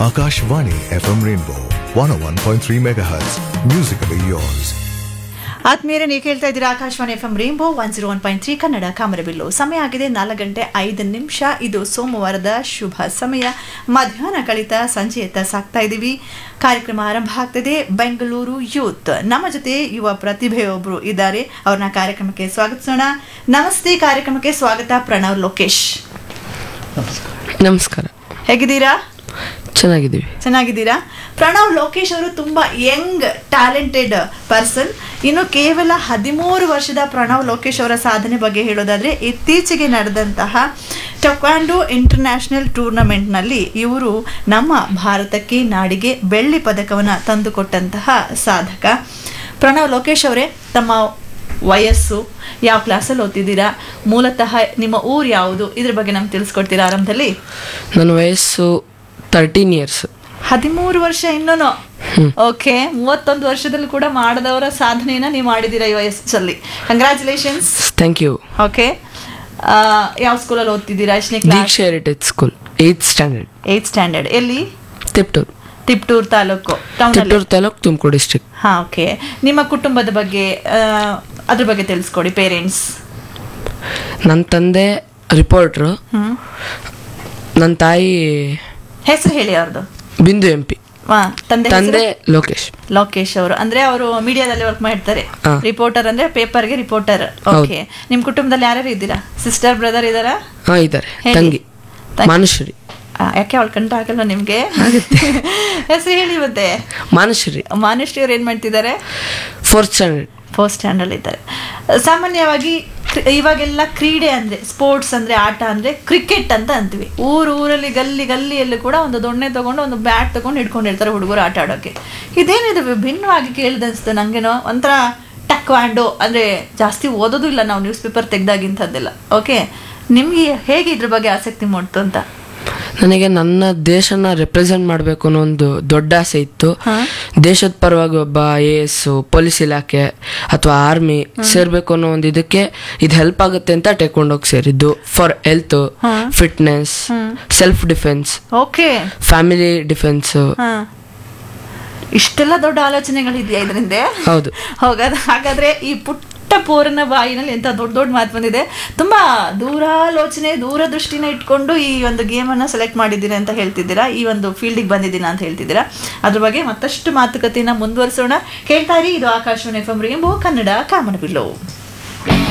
Akashvani FM Rainbow 101.3 MHz. Musically yours. ಆತ್ಮೀಯರೇ, ನೀವು ಕೇಳ್ತಾ ಇದ್ದೀರಾ ಆಕಾಶವಾಣಿ FM ರೇನ್ಬೋ 101.3 ಕನ್ನಡ ಕಾಮರಬಿಲ್ಲು. ಸಮಯ ಆಗಿದೆ 4:05. ಇದು ಸೋಮವಾರದ ಶುಭ ಸಮಯ. ಮಧ್ಯಾಹ್ನ ಕಳಿತ ಸಂಜೆಯತ್ತ ಸಾಕ್ತಾ ಇದ್ದೀವಿ. ಕಾರ್ಯಕ್ರಮ ಆರಂಭ ಆಗ್ತದೆ. ಬೆಂಗಳೂರು ಯೂತ್ ನಮ್ಮ ಜೊತೆ ಯುವ ಪ್ರತಿಭೆಯೊಬ್ಬರು ಇದ್ದಾರೆ. ಅವ್ರನ್ನ ಕಾರ್ಯಕ್ರಮಕ್ಕೆ ಸ್ವಾಗತಿಸೋಣ. ನಮಸ್ತೆ. ಕಾರ್ಯಕ್ರಮಕ್ಕೆ ಸ್ವಾಗತ. ಪ್ರಣವ್ ಲೋಕೇಶ್. ನಮಸ್ಕಾರ. ಹೇಗಿದ್ದೀರಾ? ಚೆನ್ನಾಗಿದ್ದೀರಾ? ಪ್ರಣವ್ ಲೋಕೇಶ್ ಅವರು ತುಂಬಾ ಯಂಗ್ ಟ್ಯಾಲೆಂಟೆಡ್ ಪರ್ಸನ್. ಇನ್ನು ಕೇವಲ 13 ವರ್ಷದ ಪ್ರಣವ್ ಲೋಕೇಶ್ ಅವರ ಸಾಧನೆ ಬಗ್ಗೆ ಹೇಳೋದಾದ್ರೆ, ಇತ್ತೀಚೆಗೆ ನಡೆದಂತಹ ಟೊಕ್ವಾಂಡೋ ಇಂಟರ್ನ್ಯಾಷನಲ್ ಟೂರ್ನಮೆಂಟ್ನಲ್ಲಿ ಇವರು ನಮ್ಮ ಭಾರತಕ್ಕೆ, ನಾಡಿಗೆ ಬೆಳ್ಳಿ ಪದಕವನ್ನು ತಂದುಕೊಟ್ಟಂತಹ ಸಾಧಕ. ಪ್ರಣವ್ ಲೋಕೇಶ್ ಅವರೇ, ತಮ್ಮ ವಯಸ್ಸು, ಯಾವ ಕ್ಲಾಸಲ್ಲಿ ಓದ್ತಿದ್ದೀರಾ, ಮೂಲತಃ ನಿಮ್ಮ ಊರು ಯಾವುದು, ಇದ್ರ ಬಗ್ಗೆ ನಮ್ಗೆ ತಿಳಿಸ್ಕೊಡ್ತೀರಾ ಆರಂಭದಲ್ಲಿ? ನನ್ನ ವಯಸ್ಸು 13 ಇಯರ್ಸ್. 13 ವರ್ಷ ಇನ್ನೂ. ಓಕೆ, 31 ವರ್ಷದಲ್ಲಿ ಕೂಡ ಮಾಡದವರ ಸಾಧನೆಯನ್ನ ನೀವು ಮಾಡಿದ್ದೀರಾ ಈ ವಯಸ್ಸಲ್ಲಿ. ಕಂಗ್ರ್ಯಾಚುಲೇಷನ್ಸ್. Thank you. ಓಕೆ, ಯಾವ ಸ್ಕೂಲಲ್ಲಿ ಓದ್ತಿದ್ದೀರಾ? ಎಷ್ಟನೇ ಕ್ಲಾಸ್? ದೀಕ್ಷಾ ಹೆರಿಟೇಜ್ ಸ್ಕೂಲ್, 8th ಸ್ಟ್ಯಾಂಡರ್ಡ್. ಎಲ್ಲಿ? ತಿಪ್ಟೂರ್ ತಾಲೂಕು, ತುಮಕೂರು ಡಿಸ್ಟ್ರಿಕ್ಟ್. ಹಾ, ಓಕೆ. ನಿಮ್ಮ ಕುಟುಂಬದ ಬಗ್ಗೆ, ಅದ್ರ ಬಗ್ಗೆ ತಿಳಿಸ್ಕೊಡಿ. ಪೇರೆಂಟ್ಸ್? ನನ್ನ ತಂದೆ ರಿಪೋರ್ಟ್ರು, ನನ್ನ ತಾಯಿ ಹೆಸರು ಹೇಳಿ ಅವ್ರದ್ದು. ಬಿಂದು MP. ತಂದೆ ಲೋಕೇಶ್ ಅವರು. ಅಂದ್ರೆ ಅವರು ಮೀಡಿಯಾದಲ್ಲಿ ವರ್ಕ್ ಮಾಡ್ತಾರೆ. ರಿಪೋರ್ಟರ್ ಅಂದ್ರೆ ಪೇಪರ್ಗೆ ರಿಪೋರ್ಟರ್. ಓಕೆ. ನಿಮ್ ಕುಟುಂಬದಲ್ಲಿ ಯಾರ್ಯಾರು ಇದ್ದೀರಾ? ಸಿಸ್ಟರ್, ಬ್ರದರ್ ಇದ್ದಾರಾ? ಇದ್ದಾರೆ. ತಂಗಿ ಮಾನುಶ್ರೀ. ಯಾಕೆ ಅವಳು ಕಂಡು ಆಗಲ್ಲ ನಿಮ್ಗೆ? ಹೆಸರು ಹೇಳಿ ಮತ್ತೆ. ಮಾನುಶ್ರೀ ಅವ್ರು ಏನ್ ಮಾಡ್ತಿದ್ದಾರೆ? 4th ಸ್ಟ್ಯಾಂಡರ್ಡ್ ಇದ್ದಾರೆ. ಸಾಮಾನ್ಯವಾಗಿ ಇವಾಗೆಲ್ಲ ಕ್ರೀಡೆ ಅಂದ್ರೆ, ಸ್ಪೋರ್ಟ್ಸ್ ಅಂದ್ರೆ, ಆಟ ಅಂದ್ರೆ ಕ್ರಿಕೆಟ್ ಅಂತ ಅಂತೀವಿ. ಊರಲ್ಲಿ ಗಲ್ಲಿಯಲ್ಲೂ ಕೂಡ ಒಂದು ದೊಣ್ಣೆ ತಗೊಂಡು, ಒಂದು ಬ್ಯಾಟ್ ತಗೊಂಡು ಹಿಡ್ಕೊಂಡಿರ್ತಾರೆ ಹುಡುಗರು ಆಟ ಆಡೋಕೆ. ಇದೇನಿದೆ ವಿಭಿನ್ನವಾಗಿ ಕೇಳಿದನ್ಸ್ತು ನಂಗೇನೋ. ಒಂಥರ ಟಕ್ವಾಂಡೋ ಅಂದ್ರೆ ಜಾಸ್ತಿ ಓದೋದು ಇಲ್ಲ ನಾವು, ನ್ಯೂಸ್ ಪೇಪರ್ ತೆಗ್ದಾಗಿಂಥದ್ದೆಲ್ಲ. ಓಕೆ, ನಿಮ್ಗೆ ಹೇಗೆ ಇದ್ರ ಬಗ್ಗೆ ಆಸಕ್ತಿ ಮೂಡ್ತು ಅಂತ? ನನಗೆ ನನ್ನ ದೇಶನ ರೆಪ್ರೆಸೆಂಟ್ ಮಾಡಬೇಕು ಅನ್ನೋ ಒಂದು ದೊಡ್ಡ ಆಸೆ ಇತ್ತು. ದೇಶದ ಪರವಾಗಿ ಒಬ್ಬ AS, ಪೊಲೀಸ್ ಇಲಾಖೆ ಅಥವಾ ಆರ್ಮಿ ಸೇರ್ಬೇಕು ಅನ್ನೋ ಒಂದು ಇದಕ್ಕೆ ಇದು ಹೆಲ್ಪ್ ಆಗುತ್ತೆ ಅಂತ ಟೇಕೊಂಡೋಗಿ ಸೇರಿದ್ದು. For health, fitness, self defence, family defence. ಇಷ್ಟೆಲ್ಲ ದೊಡ್ಡ ಆಲೋಚನೆಗಳಿದೆಯಾ ಇದರಿಂದ? ಹೌದು. ಹಾಗಾದ್ರೆ ಈ ಪುಟ್ಟ ಪೂರ್ಣ ಬಾಯಿನಲ್ಲಿ ಎಂತ ದೊಡ್ಡ ಮಾತು ಬಂದಿದೆ. ತುಂಬಾ ದೂರಾಲೋಚನೆ, ದೂರದೃಷ್ಟಿನ ಇಟ್ಕೊಂಡು ಈ ಒಂದು ಗೇಮ್ ಅನ್ನ ಸೆಲೆಕ್ಟ್ ಮಾಡಿದ್ದೀರಾ ಅಂತ ಹೇಳ್ತಿದ್ದೀರಾ, ಈ ಒಂದು ಫೀಲ್ಡಿಗೆ ಬಂದಿದ್ದೀರಾ ಅಂತ ಹೇಳ್ತಿದ್ದೀರಾ. ಅದ್ರ ಬಗ್ಗೆ ಮತ್ತಷ್ಟು ಮಾತುಕತೆಯನ್ನ ಮುಂದುವರಿಸೋಣ. ಕೇಳ್ತಾ ಇರಿ, ಇದು ಆಕಾಶವಾಣಿ FM ರೇನ್ಬೋ ಕನ್ನಡ ಕಾಮನಬಿಲ್ಲು.